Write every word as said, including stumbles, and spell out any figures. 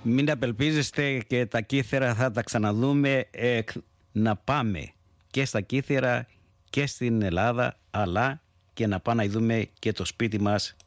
Μην απελπίζεστε και τα Κύθερα θα τα ξαναδούμε. Ε, να πάμε και στα Κύθερα και στην Ελλάδα, αλλά και να πάμε να δούμε και το σπίτι μας